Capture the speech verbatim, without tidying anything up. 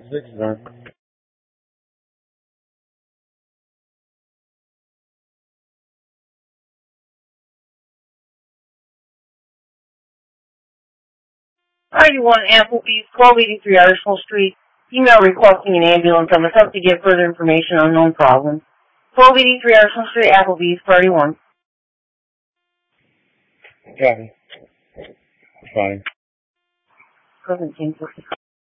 Zigzag. ninety-one Applebee's, twelve eighty-three Arsenal Street. Email requesting an ambulance. I'm attempt to get further information on unknown problem. twelve eighty-three Arsenal Street, Applebee's, party one. Copy. Fine. Present, James.